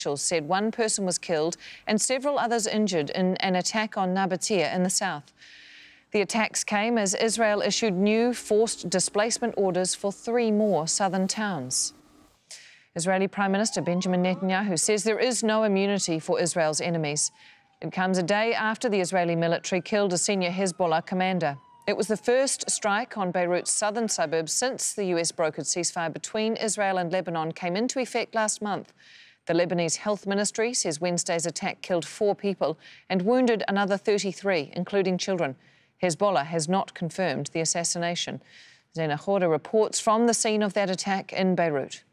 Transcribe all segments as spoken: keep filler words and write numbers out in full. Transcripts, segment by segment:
Officials said one person was killed and several others injured in an attack on Nabatea in the south. The attacks came as Israel issued new forced displacement orders for three more southern towns. Israeli Prime Minister Benjamin Netanyahu says there is no immunity for Israel's enemies. It comes a day after the Israeli military killed a senior Hezbollah commander. It was the first strike on Beirut's southern suburbs since the U S brokered ceasefire between Israel and Lebanon came into effect last month. The Lebanese Health Ministry says Wednesday's attack killed four people and wounded another thirty-three, including children. Hezbollah has not confirmed the assassination. Zaina Khoury reports from the scene of that attack in Beirut.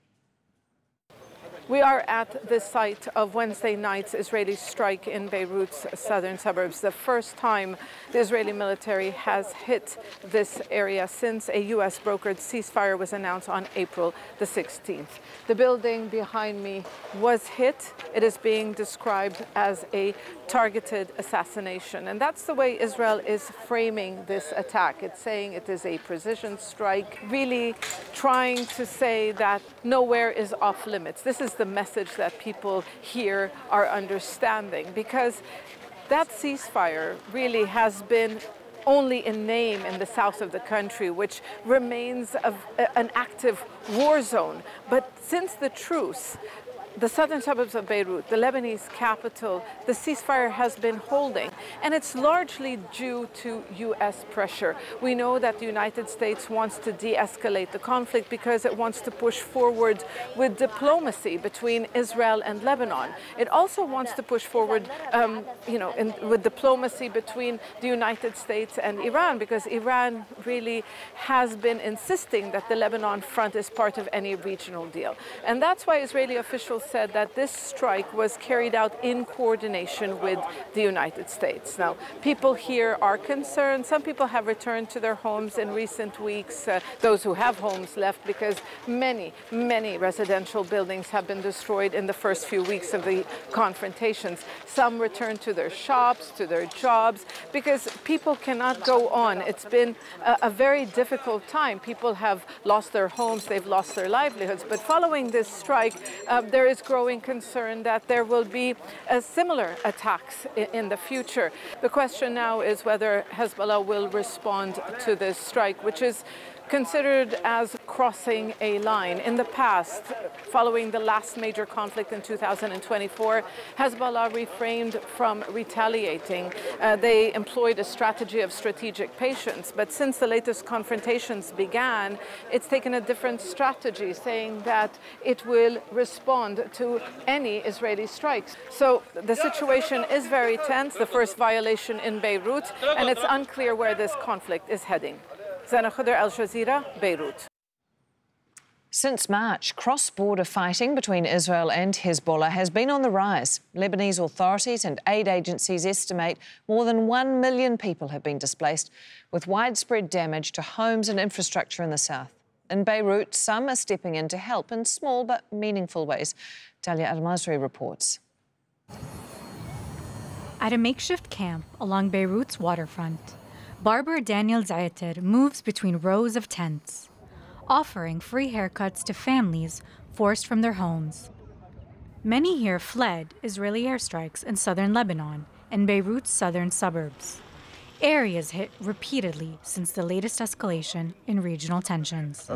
We are at the site of Wednesday night's Israeli strike in Beirut's southern suburbs, the first time the Israeli military has hit this area since a U S brokered ceasefire was announced on April the sixteenth. The building behind me was hit. It is being described as a targeted assassination. And that's the way Israel is framing this attack. It's saying it is a precision strike, really trying to say that nowhere is off limits. This is the message that people here are understanding, because that ceasefire really has been only in name in the south of the country, which remains a, an active war zone. But since the truce, the southern suburbs of Beirut, the Lebanese capital, the ceasefire has been holding, and it's largely due to U S pressure. We know that the United States wants to de-escalate the conflict because it wants to push forward with diplomacy between Israel and Lebanon. It also wants to push forward, um, you know, in, with diplomacy between the United States and Iran, because Iran really has been insisting that the Lebanon front is part of any regional deal. And that's why Israeli officials said that this strike was carried out in coordination with the United States. Now, people here are concerned. Some people have returned to their homes in recent weeks, uh, those who have homes left, because many, many residential buildings have been destroyed in the first few weeks of the confrontations. Some returned to their shops, to their jobs, because people cannot go on. It's been a, a very difficult time. People have lost their homes, they've lost their livelihoods. But following this strike, uh, there is growing concern that there will be uh, similar attacks in, in the future. The question now is whether Hezbollah will respond to this strike, which is considered as crossing a line. In the past, following the last major conflict in two thousand twenty-four, Hezbollah refrained from retaliating. Uh, they employed a strategy of strategic patience, but since the latest confrontations began, it's taken a different strategy, saying that it will respond to any Israeli strikes. So the situation is very tense, the first violation in Beirut, and it's unclear where this conflict is heading. Zaina Khoury, Al Jazeera, Beirut. Since March, cross-border fighting between Israel and Hezbollah has been on the rise. Lebanese authorities and aid agencies estimate more than one million people have been displaced, with widespread damage to homes and infrastructure in the south. In Beirut, some are stepping in to help in small but meaningful ways. Dalia Al-Masri reports. At a makeshift camp along Beirut's waterfront, barber Daniel Zaeter moves between rows of tents, offering free haircuts to families forced from their homes. Many here fled Israeli airstrikes in southern Lebanon and Beirut's southern suburbs, areas hit repeatedly since the latest escalation in regional tensions.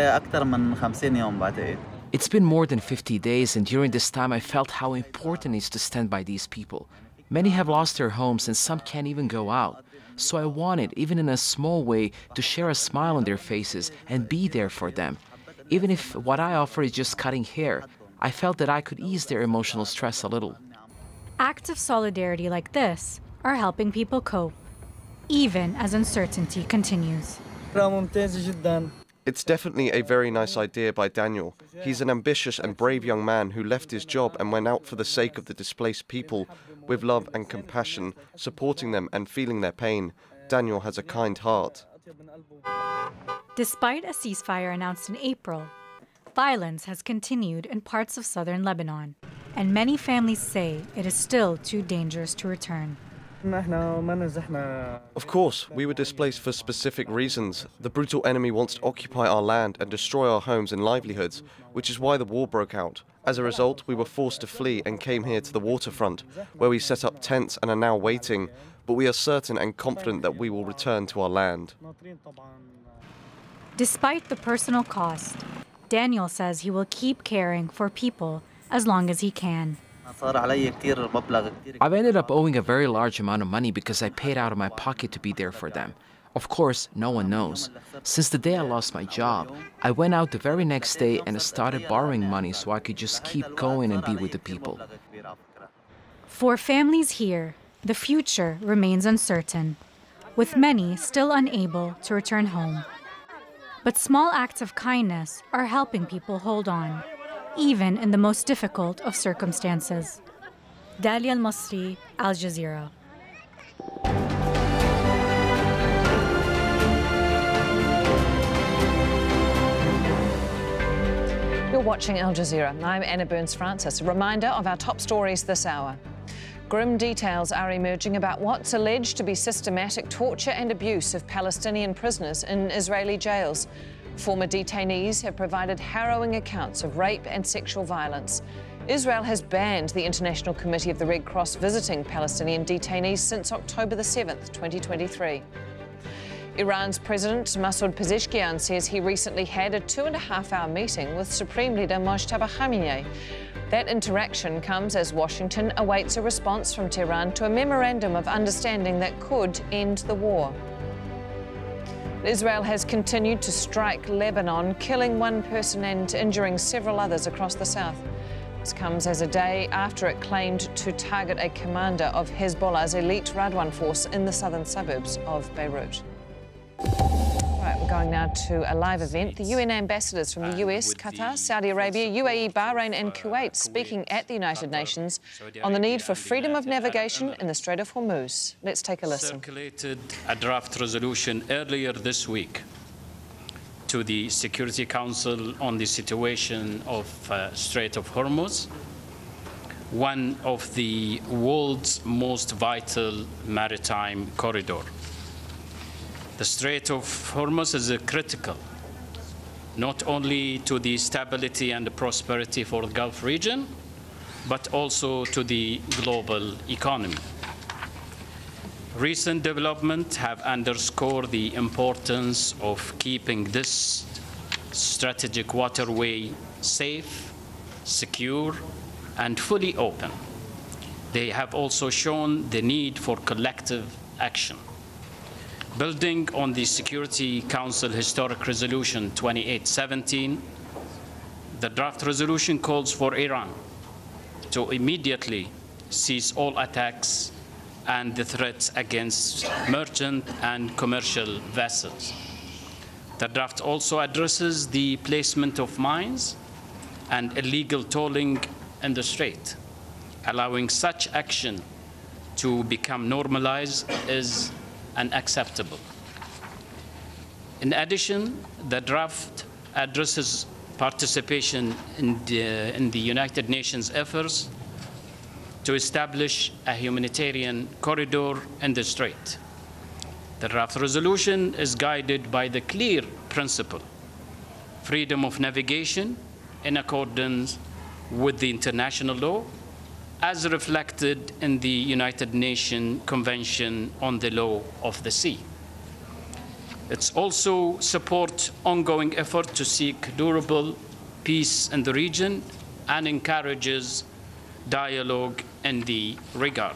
It's been more than fifty days, and during this time I felt how important it is to stand by these people. Many have lost their homes and some can't even go out. So I wanted, even in a small way, to share a smile on their faces and be there for them. Even if what I offer is just cutting hair, I felt that I could ease their emotional stress a little. Acts of solidarity like this are helping people cope, even as uncertainty continues. It's definitely a very nice idea by Daniel. He's an ambitious and brave young man who left his job and went out for the sake of the displaced people, with love and compassion, supporting them and feeling their pain. Daniel has a kind heart. Despite a ceasefire announced in April, violence has continued in parts of southern Lebanon, and many families say it is still too dangerous to return. Of course, we were displaced for specific reasons. The brutal enemy wants to occupy our land and destroy our homes and livelihoods, which is why the war broke out. As a result, we were forced to flee and came here to the waterfront, where we set up tents and are now waiting, but we are certain and confident that we will return to our land. Despite the personal cost, Daniel says he will keep caring for people as long as he can. I've ended up owing a very large amount of money because I paid out of my pocket to be there for them. Of course, no one knows. Since the day I lost my job, I went out the very next day and started borrowing money so I could just keep going and be with the people. For families here, the future remains uncertain, with many still unable to return home. But small acts of kindness are helping people hold on, even in the most difficult of circumstances. Dalia Al-Masri, Al Jazeera. You're watching Al Jazeera. I'm Anna Burns-Francis. A reminder of our top stories this hour. Grim details are emerging about what's alleged to be systematic torture and abuse of Palestinian prisoners in Israeli jails. Former detainees have provided harrowing accounts of rape and sexual violence. Israel has banned the International Committee of the Red Cross visiting Palestinian detainees since October the seventh, twenty twenty-three. Iran's President Masoud Pezeshkian says he recently had a two and a half hour meeting with Supreme Leader Mojtaba Khamenei. That interaction comes as Washington awaits a response from Tehran to a memorandum of understanding that could end the war. Israel has continued to strike Lebanon, killing one person and injuring several others across the south. This comes as a day after it claimed to target a commander of Hezbollah's elite Radwan force in the southern suburbs of Beirut. Right, we're going now to a live event. The U N ambassadors from the U S, Qatar, Saudi Arabia, U A E, Bahrain and Kuwait speaking at the United Nations on the need for freedom of navigation in the Strait of Hormuz. Let's take a listen. Circulated a draft resolution earlier this week to the Security Council on the situation of uh, Strait of Hormuz, one of the world's most vital maritime corridor. The Strait of Hormuz is uh, critical, not only to the stability and the prosperity for the Gulf region, but also to the global economy. Recent developments have underscored the importance of keeping this strategic waterway safe, secure, and fully open. They have also shown the need for collective action. Building on the Security Council Historic Resolution twenty-eight seventeen, the draft resolution calls for Iran to immediately cease all attacks and the threats against merchant and commercial vessels. The draft also addresses the placement of mines and illegal tolling in the strait. Allowing such action to become normalized is unacceptable. In addition, the draft addresses participation in the, in the United Nations efforts to establish a humanitarian corridor in the strait. The draft resolution is guided by the clear principle, freedom of navigation in accordance with the international law, as reflected in the United Nations Convention on the Law of the Sea. It also supports ongoing effort to seek durable peace in the region and encourages dialogue in the regard.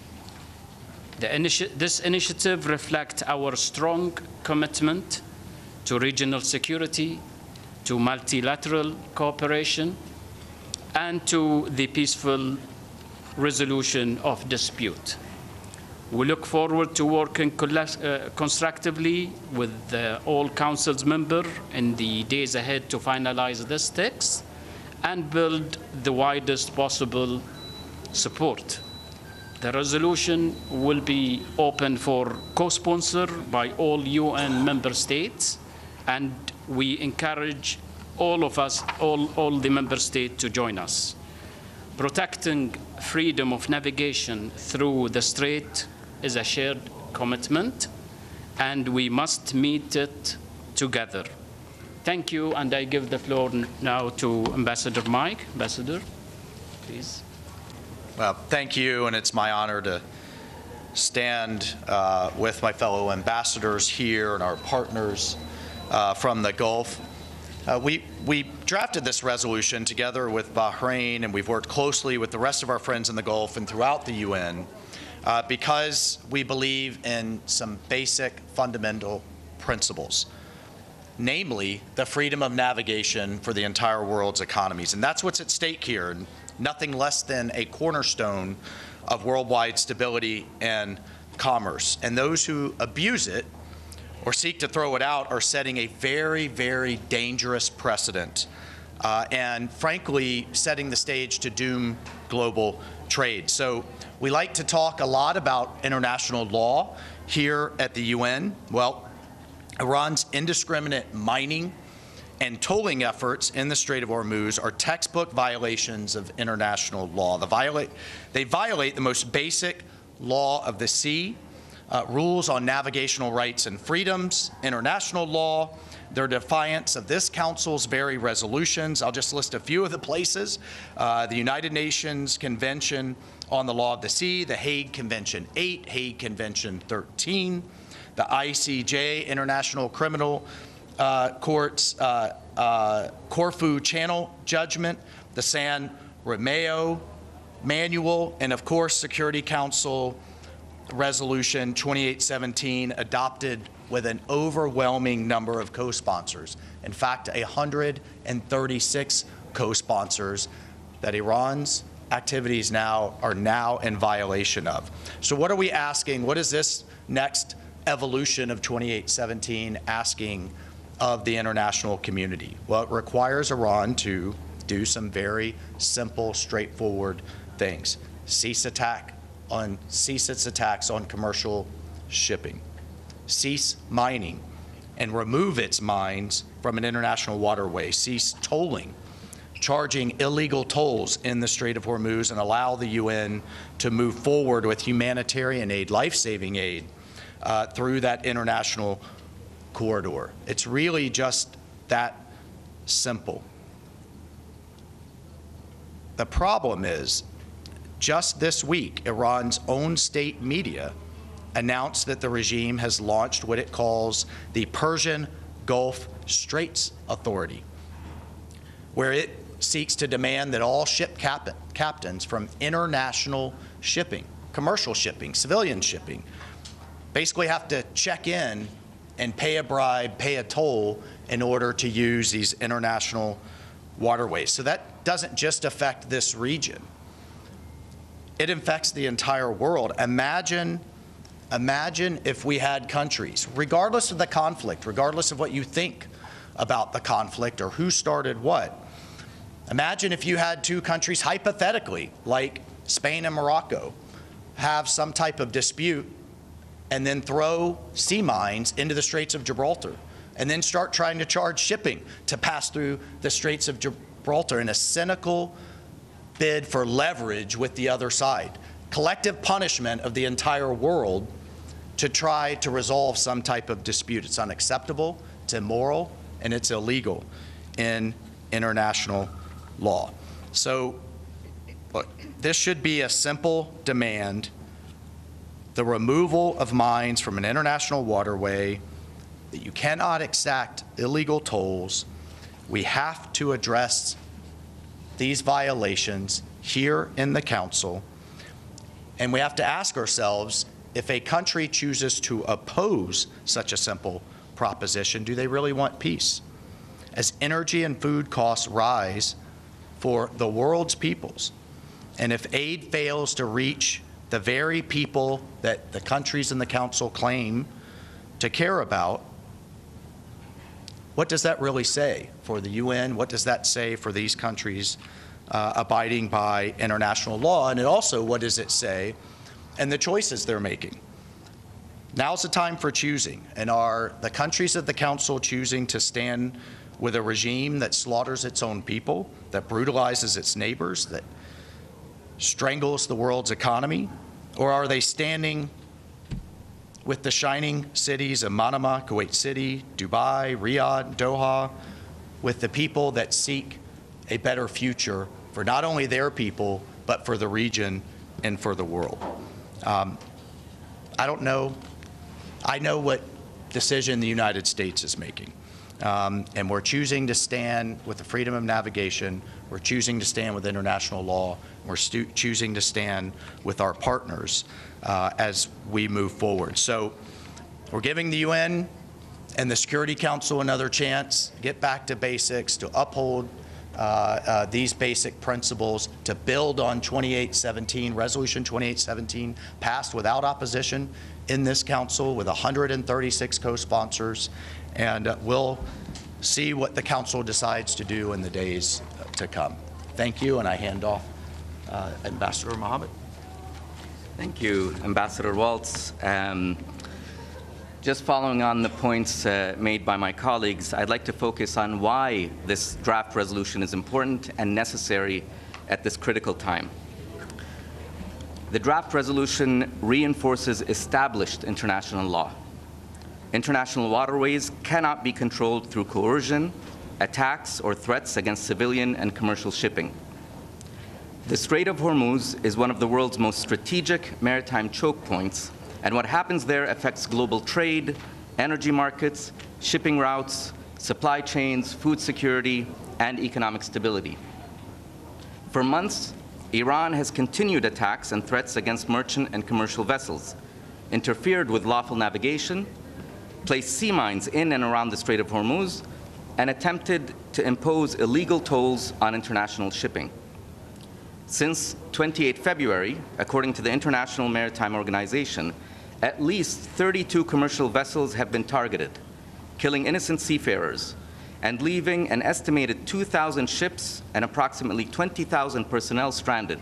The initi- this initiative reflects our strong commitment to regional security, to multilateral cooperation, and to the peaceful resolution of dispute. We look forward to working uh, constructively with uh, all Council's members in the days ahead to finalize this text and build the widest possible support. The resolution will be open for co-sponsor by all U N member states, and we encourage all of us, all, all the member states to join us. Protecting freedom of navigation through the strait is a shared commitment, and we must meet it together. Thank you, and I give the floor now to Ambassador Mike. Ambassador, please. Well, thank you, and it's my honor to stand uh, with my fellow ambassadors here and our partners uh, from the Gulf. Uh, we, we drafted this resolution together with Bahrain, and we've worked closely with the rest of our friends in the Gulf and throughout the U N uh, because we believe in some basic fundamental principles, namely the freedom of navigation for the entire world's economies. And that's what's at stake here, and nothing less than a cornerstone of worldwide stability and commerce. And those who abuse it or seek to throw it out are setting a very, very dangerous precedent uh, and frankly setting the stage to doom global trade. So we like to talk a lot about international law here at the U N. Well, Iran's indiscriminate mining and tolling efforts in the Strait of Hormuz are textbook violations of international law. The violate, they violate the most basic law of the sea, uh, rules on navigational rights and freedoms, international law, their defiance of this Council's very resolutions. I'll just list a few of the places. Uh, the United Nations Convention on the Law of the Sea, the Hague Convention eight, Hague Convention thirteen, the I C J, International Criminal Uh, Court's uh, uh, Corfu Channel judgment, the San Romeo Manual, and of course Security Council Resolution twenty-eight seventeen, adopted with an overwhelming number of co-sponsors. In fact, one hundred thirty-six co-sponsors that Iran's activities now are now in violation of. So what are we asking? What is this next evolution of twenty-eight seventeen asking of the international community? Well, it requires Iran to do some very simple, straightforward things. Cease attack on, cease its attacks on commercial shipping. Cease mining and remove its mines from an international waterway. Cease tolling, charging illegal tolls in the Strait of Hormuz, and allow the U N to move forward with humanitarian aid, life-saving aid, uh, through that international corridor. It's really just that simple. The problem is, just this week, Iran's own state media announced that the regime has launched what it calls the Persian Gulf Straits Authority, where it seeks to demand that all ship cap captains from international shipping, commercial shipping, civilian shipping, basically have to check in and pay a bribe, pay a toll in order to use these international waterways. So that doesn't just affect this region. It affects the entire world. Imagine, imagine if we had countries, regardless of the conflict, regardless of what you think about the conflict or who started what, imagine if you had two countries, hypothetically, like Spain and Morocco, have some type of dispute and then throw sea mines into the Straits of Gibraltar, and then start trying to charge shipping to pass through the Straits of Gibraltar in a cynical bid for leverage with the other side. Collective punishment of the entire world to try to resolve some type of dispute. It's unacceptable, it's immoral, and it's illegal in international law. So, look, this should be a simple demand: the removal of mines from an international waterway, that you cannot exact illegal tolls. We have to address these violations here in the Council, and we have to ask ourselves, if a country chooses to oppose such a simple proposition, do they really want peace? As energy and food costs rise for the world's peoples, and if aid fails to reach the very people that the countries in the Council claim to care about, what does that really say for the U N? What does that say for these countries uh, abiding by international law? And it also, what does it say and the choices they're making? Now's the time for choosing. And are the countries of the Council choosing to stand with a regime that slaughters its own people, that brutalizes its neighbors, that strangles the world's economy? Or are they standing with the shining cities of Manama, Kuwait City, Dubai, Riyadh, Doha, with the people that seek a better future for not only their people, but for the region and for the world. Um, I don't know. I know what decision the United States is making. Um, and we're choosing to stand with the freedom of navigation. We're choosing to stand with international law. We're choosing to stand with our partners uh, as we move forward. So we're giving the U N and the Security Council another chance, get back to basics, to uphold uh, uh, these basic principles, to build on twenty-eight seventeen, Resolution twenty-eight seventeen, passed without opposition in this council with one hundred thirty-six co-sponsors. And uh, we'll see what the council decides to do in the days to come. Thank you, and I hand off uh, Ambassador Mohammed. Thank you, Ambassador Waltz. Um, just following on the points uh, made by my colleagues, I'd like to focus on why this draft resolution is important and necessary at this critical time. The draft resolution reinforces established international law. International waterways cannot be controlled through coercion, attacks, or threats against civilian and commercial shipping. The Strait of Hormuz is one of the world's most strategic maritime choke points, and what happens there affects global trade, energy markets, shipping routes, supply chains, food security, and economic stability. For months, Iran has continued attacks and threats against merchant and commercial vessels, interfered with lawful navigation, placed sea mines in and around the Strait of Hormuz, and attempted to impose illegal tolls on international shipping. Since twenty-eighth of February, according to the International Maritime Organization, at least thirty-two commercial vessels have been targeted, killing innocent seafarers and leaving an estimated two thousand ships and approximately twenty thousand personnel stranded.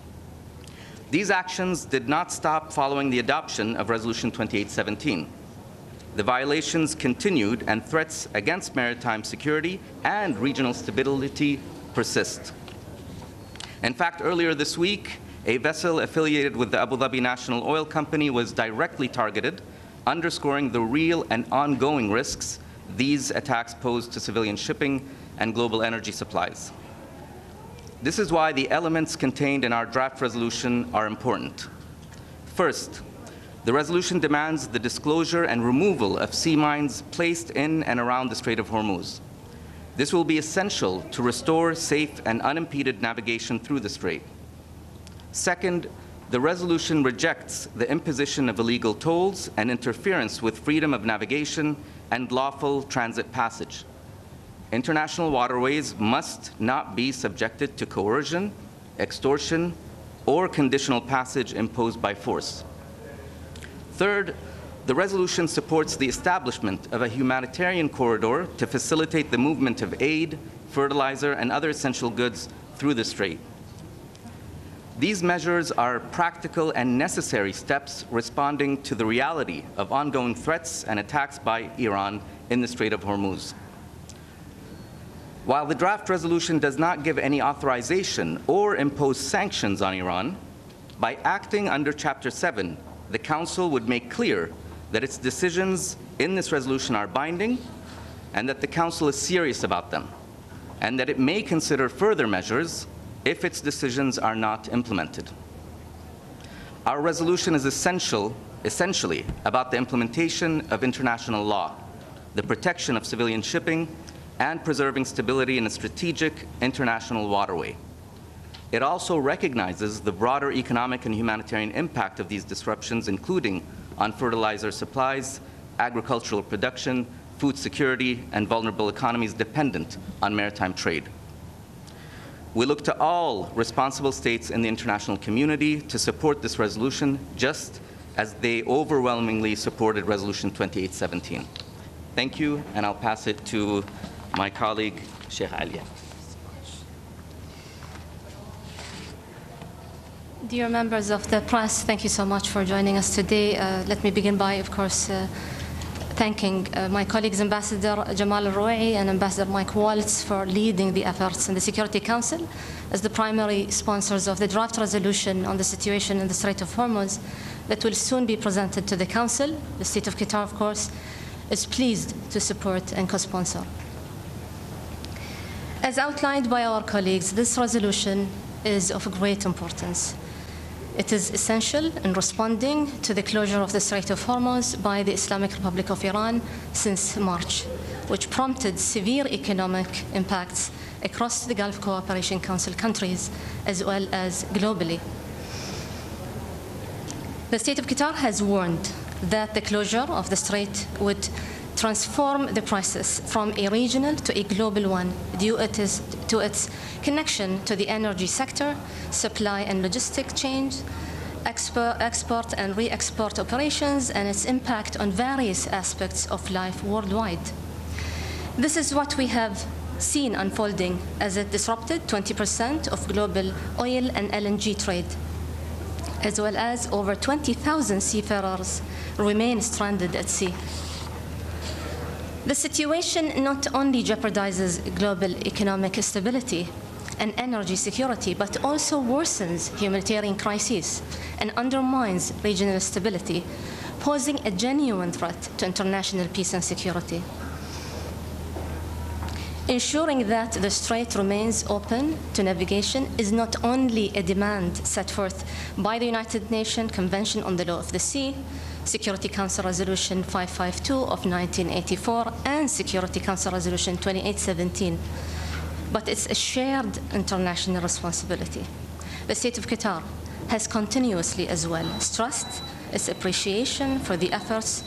These actions did not stop following the adoption of Resolution twenty-eight seventeen. The violations continued, and threats against maritime security and regional stability persist. In fact, earlier this week, a vessel affiliated with the Abu Dhabi National Oil Company was directly targeted, underscoring the real and ongoing risks these attacks pose to civilian shipping and global energy supplies. This is why the elements contained in our draft resolution are important. First, the resolution demands the disclosure and removal of sea mines placed in and around the Strait of Hormuz. This will be essential to restore safe and unimpeded navigation through the strait. Second, the resolution rejects the imposition of illegal tolls and interference with freedom of navigation and lawful transit passage. International waterways must not be subjected to coercion, extortion, or conditional passage imposed by force. Third, the resolution supports the establishment of a humanitarian corridor to facilitate the movement of aid, fertilizer, and other essential goods through the strait. These measures are practical and necessary steps responding to the reality of ongoing threats and attacks by Iran in the Strait of Hormuz. While the draft resolution does not give any authorization or impose sanctions on Iran, by acting under Chapter seven, the Council would make clear that its decisions in this resolution are binding and that the Council is serious about them, and that it may consider further measures if its decisions are not implemented. Our resolution is essential, essentially about the implementation of international law, the protection of civilian shipping, and preserving stability in a strategic international waterway. It also recognizes the broader economic and humanitarian impact of these disruptions, including on fertilizer supplies, agricultural production, food security, and vulnerable economies dependent on maritime trade. We look to all responsible states in the international community to support this resolution, just as they overwhelmingly supported Resolution twenty-eight seventeen. Thank you, and I'll pass it to my colleague, Sheikh Alia. Dear members of the press, thank you so much for joining us today. Uh, let me begin by, of course, uh, thanking uh, my colleagues, Ambassador Jamal Al-Rouei and Ambassador Mike Waltz, for leading the efforts in the Security Council as the primary sponsors of the draft resolution on the situation in the Strait of Hormuz that will soon be presented to the Council. The State of Qatar, of course, is pleased to support and co-sponsor. As outlined by our colleagues, this resolution is of great importance. It is essential in responding to the closure of the Strait of Hormuz by the Islamic Republic of Iran since March, which prompted severe economic impacts across the Gulf Cooperation Council countries as well as globally. The State of Qatar has warned that the closure of the strait would transform the crisis from a regional to a global one due it is to its connection to the energy sector, supply and logistic chains, export, export and re-export operations, and its impact on various aspects of life worldwide. This is what we have seen unfolding as it disrupted twenty percent of global oil and L N G trade, as well as over twenty thousand seafarers remain stranded at sea. The situation not only jeopardizes global economic stability and energy security, but also worsens humanitarian crises and undermines regional stability, posing a genuine threat to international peace and security. Ensuring that the strait remains open to navigation is not only a demand set forth by the United Nations Convention on the Law of the Sea, Security Council Resolution five five two of nineteen eighty-four, and Security Council Resolution twenty-eight seventeen, but it's a shared international responsibility. The State of Qatar has continuously as well stressed its appreciation for the efforts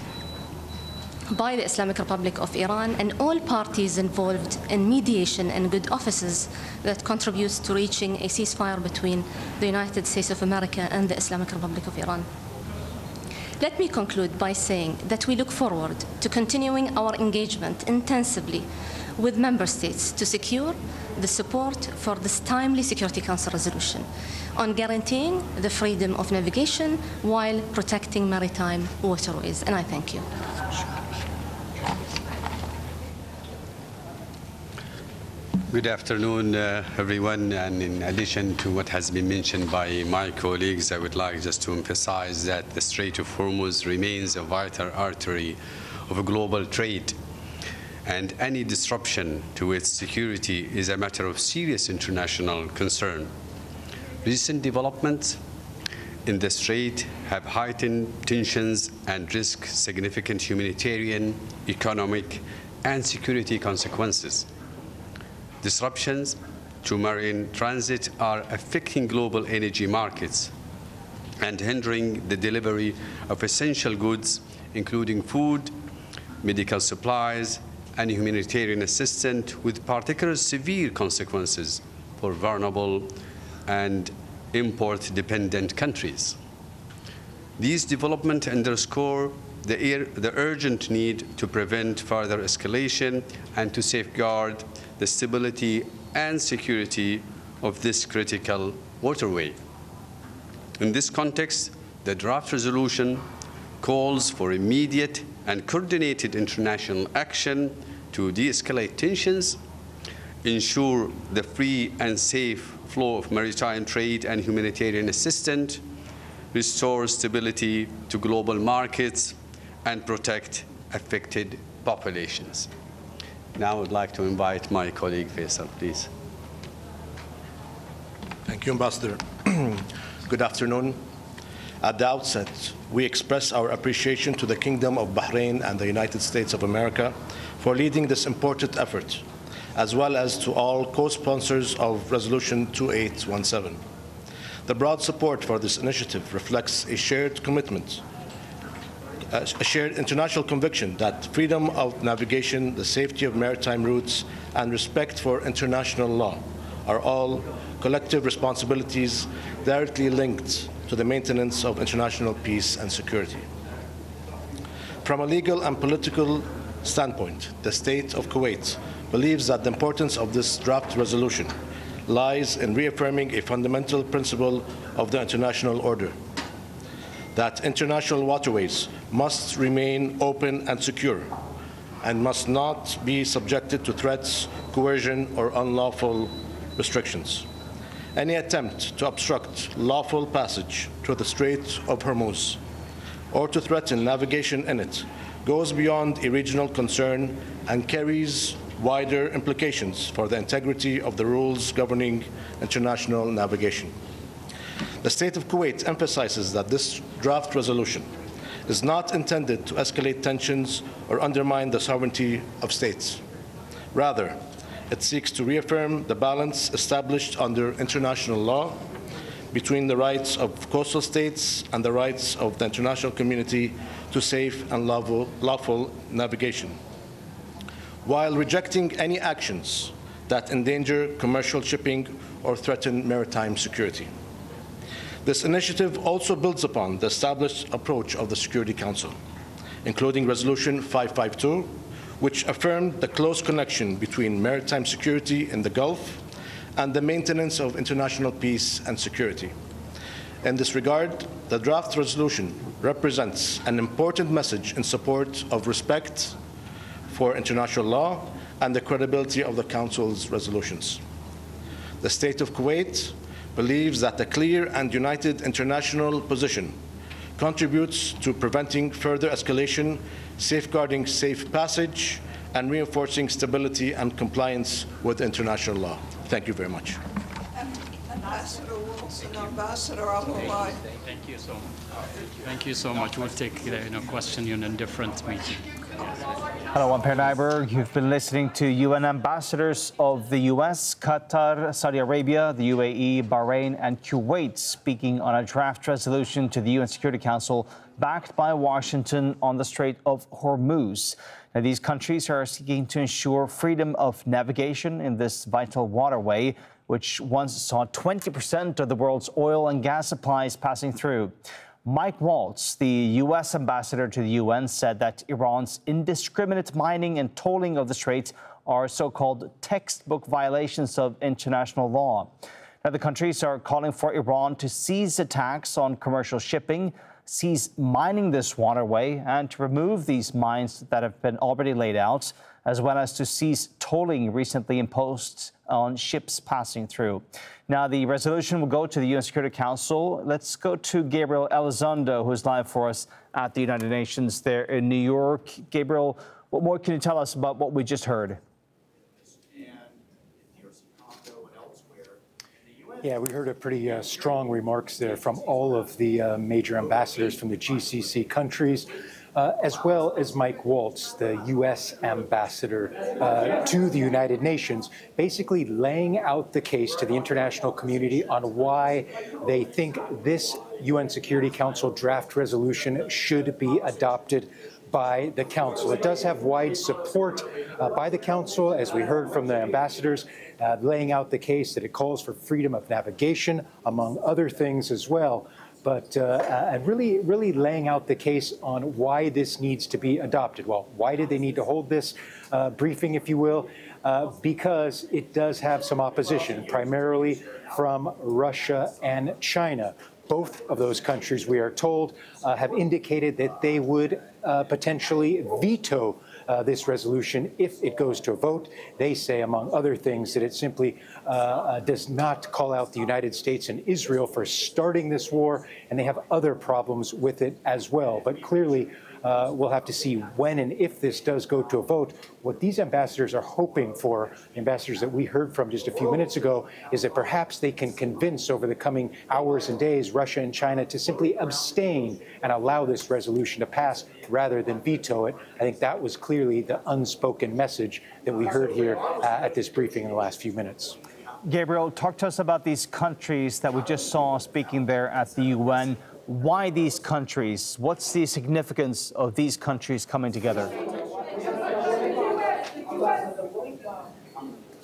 by the Islamic Republic of Iran and all parties involved in mediation and good offices that contributes to reaching a ceasefire between the United States of America and the Islamic Republic of Iran. Let me conclude by saying that we look forward to continuing our engagement intensively with member states to secure the support for this timely Security Council resolution on guaranteeing the freedom of navigation while protecting maritime waterways. And I thank you. Good afternoon, uh, everyone. And in addition to what has been mentioned by my colleagues, I would like just to emphasize that the Strait of Hormuz remains a vital artery of global trade, and any disruption to its security is a matter of serious international concern. Recent developments in the Strait have heightened tensions and risk significant humanitarian, economic, and security consequences. Disruptions to marine transit are affecting global energy markets and hindering the delivery of essential goods, including food, medical supplies, and humanitarian assistance, with particular severe consequences for vulnerable and import-dependent countries. These developments underscore the, the urgent need to prevent further escalation and to safeguard the stability and security of this critical waterway. In this context, the draft resolution calls for immediate and coordinated international action to de-escalate tensions, ensure the free and safe flow of maritime trade and humanitarian assistance, restore stability to global markets, and protect affected populations. Now I would like to invite my colleague Faisal, please. Thank you, Ambassador. Good afternoon. At the outset, we express our appreciation to the Kingdom of Bahrain and the United States of America for leading this important effort, as well as to all co-sponsors of Resolution two eight one seven. The broad support for this initiative reflects a shared commitment, a shared international conviction that freedom of navigation, the safety of maritime routes, and respect for international law are all collective responsibilities directly linked to the maintenance of international peace and security. From a legal and political standpoint, the State of Kuwait believes that the importance of this draft resolution lies in reaffirming a fundamental principle of the international order. that international waterways must remain open and secure and must not be subjected to threats, coercion, or unlawful restrictions. Any attempt to obstruct lawful passage through the Strait of Hormuz or to threaten navigation in it goes beyond a regional concern and carries wider implications for the integrity of the rules governing international navigation. The State of Kuwait emphasizes that this draft resolution is not intended to escalate tensions or undermine the sovereignty of states. Rather, it seeks to reaffirm the balance established under international law between the rights of coastal states and the rights of the international community to safe and lawful, lawful navigation, while rejecting any actions that endanger commercial shipping or threaten maritime security. This initiative also builds upon the established approach of the Security Council, including Resolution five five two, which affirmed the close connection between maritime security in the Gulf and the maintenance of international peace and security. In this regard, the draft resolution represents an important message in support of respect for international law and the credibility of the Council's resolutions. The State of Kuwait believes that a clear and united international position contributes to preventing further escalation, safeguarding safe passage, and reinforcing stability and compliance with international law. Thank you very much. Ambassador Wilson, Ambassador Abdullahi. Thank you so much. Thank you so much. We'll take the you know, question in a different meeting. Hello, I'm Per Nyberg. You've been listening to U N ambassadors of the U S, Qatar, Saudi Arabia, the U A E, Bahrain, and Kuwait speaking on a draft resolution to the U N Security Council backed by Washington on the Strait of Hormuz. Now, these countries are seeking to ensure freedom of navigation in this vital waterway, which once saw twenty percent of the world's oil and gas supplies passing through. Mike Waltz, the U S ambassador to the U N, said that Iran's indiscriminate mining and tolling of the strait are so-called textbook violations of international law. Now, the countries are calling for Iran to cease attacks on commercial shipping, cease mining this waterway, and to remove these mines that have been already laid out, as well as to cease tolling recently imposed on ships passing through. Now, the resolution will go to the U N Security Council. Let's go to Gabriel Elizondo, who's live for us at the United Nations there in New York. Gabriel, what more can you tell us about what we just heard? Yeah, we heard a pretty uh, strong remarks there from all of the uh, major ambassadors from the G C C countries, uh, as well as Mike Waltz, the U S ambassador uh, to the United Nations, basically laying out the case to the international community on why they think this U N Security Council draft resolution should be adopted by the Council. It does have wide support uh, by the Council, as we heard from the ambassadors, uh, laying out the case that it calls for freedom of navigation, among other things as well. But uh, and really, really laying out the case on why this needs to be adopted. Well, why did they need to hold this uh, briefing, if you will? Uh, because it does have some opposition, primarily from Russia and China. Both of those countries, we are told, uh, have indicated that they would uh, potentially veto uh, this resolution if it goes to a vote. They say, among other things, that it simply uh, uh, does not call out the United States and Israel for starting this war, and they have other problems with it as well. But clearly, Uh, we'll have to see when and if this does go to a vote. What these ambassadors are hoping for, the ambassadors that we heard from just a few minutes ago, is that perhaps they can convince over the coming hours and days Russia and China to simply abstain and allow this resolution to pass rather than veto it. I think that was clearly the unspoken message that we heard here uh, at this briefing in the last few minutes. Gabriel, talk to us about these countries that we just saw speaking there at the U N. Why these countries? What's the significance of these countries coming together?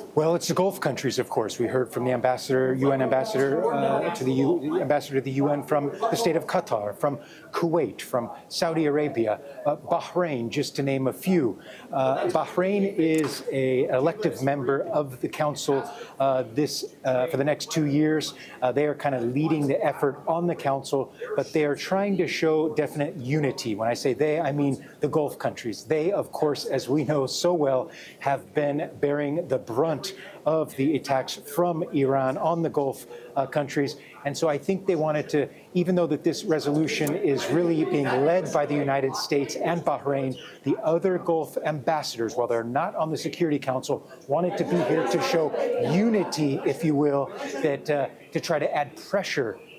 Well, it's the Gulf countries, of course. We heard from the ambassador, U N ambassador uh, to the U, ambassador to the U N from the state of Qatar, from Kuwait, from Saudi Arabia, uh, Bahrain, just to name a few. Uh, Bahrain is an elective member of the council uh, this uh, for the next two years. Uh, they are kind of leading the effort on the council, but they are trying to show definite unity. When I say they, I mean the Gulf countries. They, of course, as we know so well, have been bearing the brunt of the attacks from Iran on the Gulf uh, countries. And so I think they wanted to, even though that this resolution is really being led by the United States and Bahrain, the other Gulf ambassadors, while they're not on the Security Council, wanted to be here to show unity, if you will, that uh, to try to add pressure